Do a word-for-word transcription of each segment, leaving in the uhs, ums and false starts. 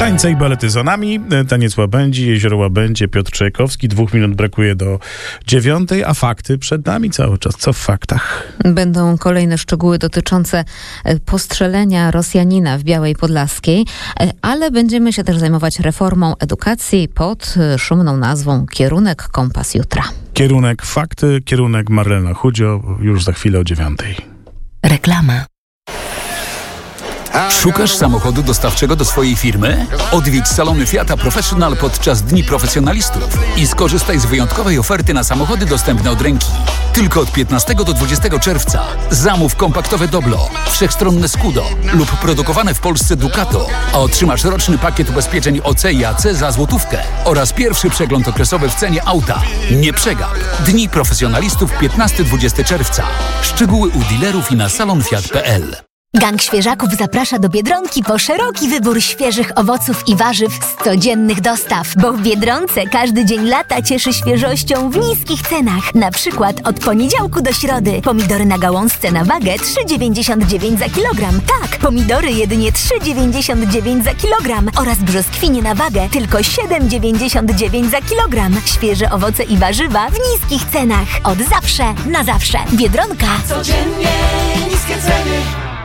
Tańce i balety za nami, taniec łabędzi, jezioro Łabędzie, Piotr Czajkowski. Dwóch minut brakuje do dziewiątej, a fakty przed nami cały czas. Co w faktach? Będą kolejne szczegóły dotyczące postrzelenia Rosjanina w Białej Podlaskiej, ale będziemy się też zajmować reformą edukacji pod szumną nazwą Kierunek Kompas Jutra. Kierunek fakty, kierunek Marlena Chudzio, już za chwilę o dziewiątej. Reklama. Szukasz samochodu dostawczego do swojej firmy? Odwiedź salony Fiata Professional podczas Dni Profesjonalistów i skorzystaj z wyjątkowej oferty na samochody dostępne od ręki. Tylko od piętnastego do dwudziestego czerwca. Zamów kompaktowe Doblo, wszechstronne Scudo lub produkowane w Polsce Ducato, a otrzymasz roczny pakiet ubezpieczeń O C i A C za złotówkę oraz pierwszy przegląd okresowy w cenie auta. Nie przegap. Dni Profesjonalistów piętnastego do dwudziestego czerwca. Szczegóły u dealerów i na salon fiat kropka p l. Gang Świeżaków zaprasza do Biedronki po szeroki wybór świeżych owoców i warzyw z codziennych dostaw, bo w Biedronce każdy dzień lata cieszy świeżością w niskich cenach. Na przykład od poniedziałku do środy pomidory na gałązce na wagę trzy dziewięćdziesiąt dziewięć za kilogram. Tak, pomidory jedynie trzy dziewięćdziesiąt dziewięć za kilogram oraz brzoskwinie na wagę tylko siedem dziewięćdziesiąt dziewięć za kilogram. Świeże owoce i warzywa w niskich cenach. Od zawsze na zawsze. Biedronka. Codziennie niskie ceny.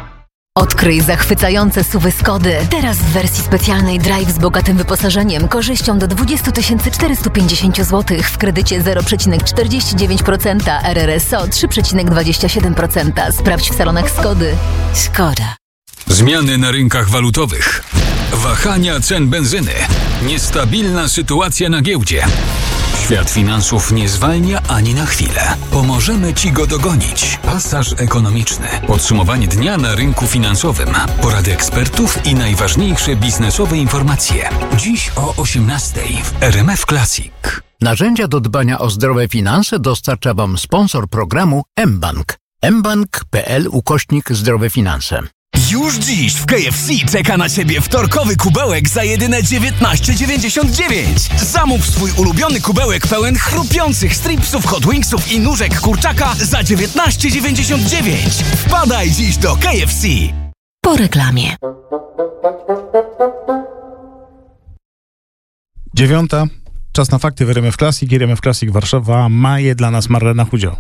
Odkryj zachwycające suwy Skody. Teraz w wersji specjalnej Drive z bogatym wyposażeniem, korzyścią do dwadzieścia tysięcy czterysta pięćdziesiąt złotych w kredycie zero przecinek czterdzieści dziewięć procent, R R S O trzy przecinek dwadzieścia siedem procent. Sprawdź w salonach Skody. Skoda. Zmiany na rynkach walutowych. Wahania cen benzyny. Niestabilna sytuacja na giełdzie. Świat finansów nie zwalnia ani na chwilę. Pomożemy Ci go dogonić. Pasaż ekonomiczny. Podsumowanie dnia na rynku finansowym. Porady ekspertów i najważniejsze biznesowe informacje. Dziś o osiemnastej w R M F Classic. Narzędzia do dbania o zdrowe finanse dostarcza Wam sponsor programu mBank. mbank kropka p l ukośnik zdrowe finanse. Już dziś w K F C czeka na Ciebie wtorkowy kubełek za jedyne dziewiętnaście dziewięćdziesiąt dziewięć. Zamów swój ulubiony kubełek pełen chrupiących stripsów, hot wingsów i nóżek kurczaka za dziewiętnaście dziewięćdziesiąt dziewięć. Wpadaj dziś do K F C. Po reklamie. Dziewiąta. Czas na fakty w R M F Classic. R M F Classic Warszawa ma je dla nas Marlena Chudzio.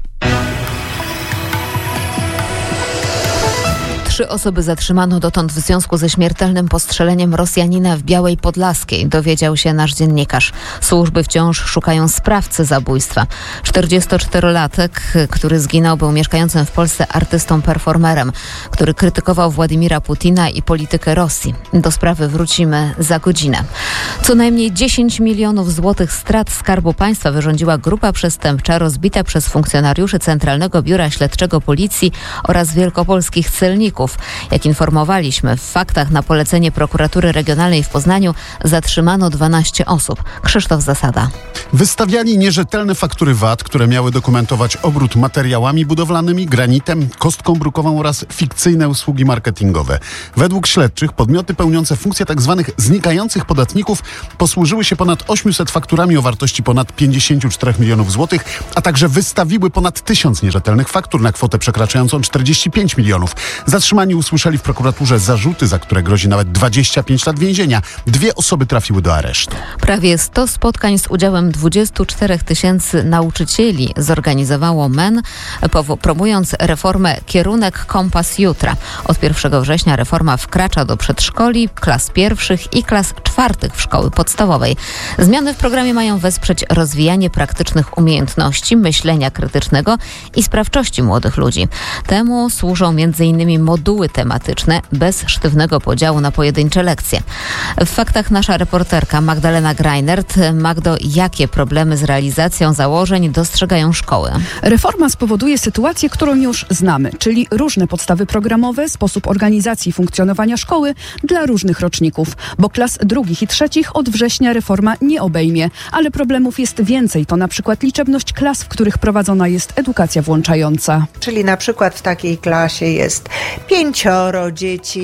Trzy osoby zatrzymano dotąd w związku ze śmiertelnym postrzeleniem Rosjanina w Białej Podlaskiej, dowiedział się nasz dziennikarz. Służby wciąż szukają sprawcy zabójstwa. czterdziestoczterolatek, który zginął, był mieszkającym w Polsce artystą performerem, który krytykował Władimira Putina i politykę Rosji. Do sprawy wrócimy za godzinę. Co najmniej dziesięć milionów złotych strat Skarbu Państwa wyrządziła grupa przestępcza rozbita przez funkcjonariuszy Centralnego Biura Śledczego Policji oraz wielkopolskich celników. Jak informowaliśmy, w faktach na polecenie Prokuratury Regionalnej w Poznaniu zatrzymano dwanaście osób. Krzysztof Zasada. Wystawiali nierzetelne faktury V A T, które miały dokumentować obrót materiałami budowlanymi, granitem, kostką brukową oraz fikcyjne usługi marketingowe. Według śledczych podmioty pełniące funkcje tzw. znikających podatników posłużyły się ponad osiemset fakturami o wartości ponad pięćdziesiąt cztery milionów złotych, a także wystawiły ponad tysiąc nierzetelnych faktur na kwotę przekraczającą czterdzieści pięć milionów. Zatrzymani usłyszeli w prokuraturze zarzuty, za które grozi nawet dwadzieścia pięć lat więzienia. Dwie osoby trafiły do aresztu. Prawie sto spotkań z udziałem dwudziestu czterech tysięcy nauczycieli zorganizowało M E N, promując reformę Kierunek Kompas Jutra. Od pierwszego września reforma wkracza do przedszkoli, klas pierwszych i klas czwartych w szkoły podstawowej. Zmiany w programie mają wesprzeć rozwijanie praktycznych umiejętności, myślenia krytycznego i sprawczości młodych ludzi. Temu służą między innymi moduły tematyczne bez sztywnego podziału na pojedyncze lekcje. W faktach nasza reporterka Magdalena Greinert. Magdo, jakie problemy z realizacją założeń dostrzegają szkoły? Reforma spowoduje sytuację, którą już znamy, czyli różne podstawy programowe, sposób organizacji i funkcjonowania szkoły dla różnych roczników, bo klas drugich i trzecich od września reforma nie obejmie, ale problemów jest więcej. To na przykład liczebność klas, w których prowadzona jest edukacja włączająca. Czyli na przykład w takiej klasie jest pięcioro dzieci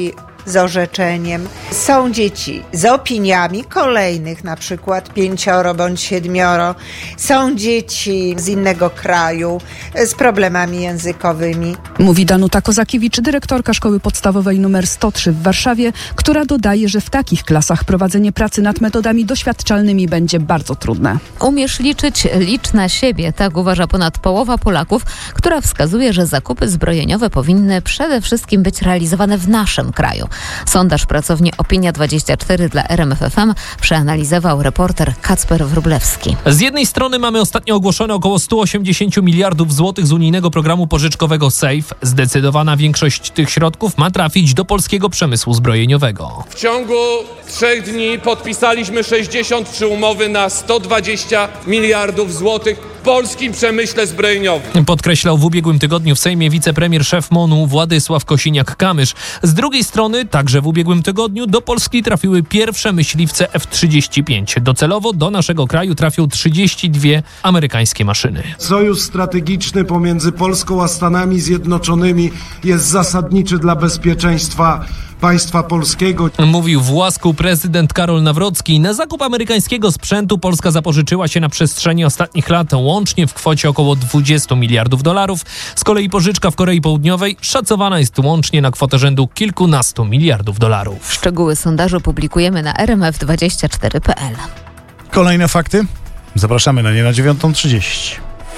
z orzeczeniem. Są dzieci z opiniami kolejnych, na przykład pięcioro bądź siedmioro. Są dzieci z innego kraju z problemami językowymi. Mówi Danuta Kozakiewicz, dyrektorka szkoły podstawowej numer sto trzy w Warszawie, która dodaje, że w takich klasach prowadzenie pracy nad metodami doświadczalnymi będzie bardzo trudne. Umiesz liczyć, licz na siebie, tak uważa ponad połowa Polaków, która wskazuje, że zakupy zbrojeniowe powinny przede wszystkim być realizowane w naszym kraju. Sondaż pracowni Opinia dwadzieścia cztery dla R M F F M przeanalizował reporter Kacper Wróblewski. Z jednej strony mamy ostatnio ogłoszone około sto osiemdziesiąt miliardów złotych z unijnego programu pożyczkowego SAFE. Zdecydowana większość tych środków ma trafić do polskiego przemysłu zbrojeniowego. W ciągu trzech dni podpisaliśmy sześćdziesiąt trzy umowy na sto dwadzieścia miliardów złotych w polskim przemyśle zbrojeniowym. Podkreślał w ubiegłym tygodniu w Sejmie wicepremier szef M O N-u Władysław Kosiniak-Kamysz. Z drugiej strony, także w ubiegłym tygodniu do Polski trafiły pierwsze myśliwce F trzydzieści pięć. Docelowo do naszego kraju trafią trzydzieści dwie amerykańskie maszyny. Sojusz strategiczny pomiędzy Polską a Stanami Zjednoczonymi jest zasadniczy dla bezpieczeństwa państwa polskiego. Mówił w Łasku prezydent Karol Nawrocki. Na zakup amerykańskiego sprzętu Polska zapożyczyła się na przestrzeni ostatnich lat łącznie w kwocie około dwadzieścia miliardów dolarów. Z kolei pożyczka w Korei Południowej szacowana jest łącznie na kwotę rzędu kilkunastu miliardów dolarów. Szczegóły sondażu publikujemy na r m f dwadzieścia cztery kropka p l. Kolejne fakty? Zapraszamy na nie na dziewiątą trzydzieści.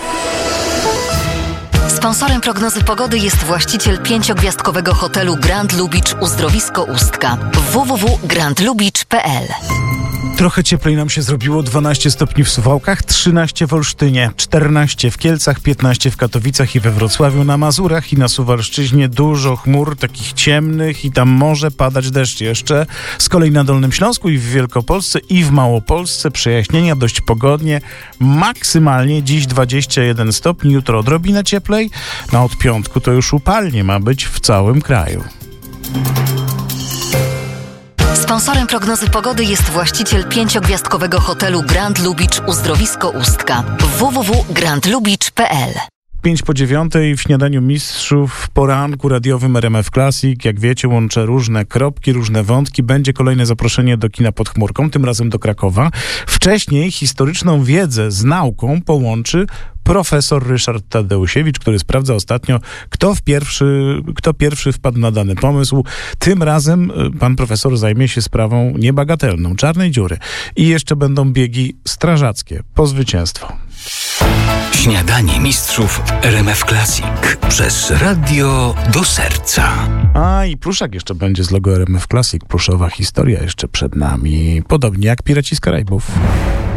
Sponsorem prognozy pogody jest właściciel pięciogwiazdkowego hotelu Grand Lubicz Uzdrowisko Ustka. w w w kropka grand lubicz kropka p l. Trochę cieplej nam się zrobiło, dwanaście stopni w Suwałkach, trzynaście w Olsztynie, czternaście w Kielcach, piętnaście w Katowicach i we Wrocławiu, na Mazurach i na Suwalszczyźnie dużo chmur takich ciemnych i tam może padać deszcz jeszcze. Z kolei na Dolnym Śląsku i w Wielkopolsce i w Małopolsce przejaśnienia, dość pogodnie, maksymalnie dziś dwadzieścia jeden stopni, jutro odrobinę cieplej, no od piątku to już upalnie ma być w całym kraju. Sponsorem prognozy pogody jest właściciel pięciogwiazdkowego hotelu Grand Lubicz Uzdrowisko Ustka. w w w kropka grand lubicz kropka p l. Pięć po dziewiątej w śniadaniu mistrzów w poranku radiowym R M F Classic. Jak wiecie, łączę różne kropki, różne wątki. Będzie kolejne zaproszenie do kina pod chmurką, tym razem do Krakowa. Wcześniej historyczną wiedzę z nauką połączy profesor Ryszard Tadeusiewicz, który sprawdza ostatnio, kto, w pierwszy, kto pierwszy wpadł na dany pomysł. Tym razem pan profesor zajmie się sprawą niebagatelną, czarnej dziury. I jeszcze będą biegi strażackie po zwycięstwo. Śniadanie mistrzów R M F Classic przez radio do serca. A i pluszak jeszcze będzie z logo R M F Classic. Pluszowa historia jeszcze przed nami. Podobnie jak Piraci z Karaibów.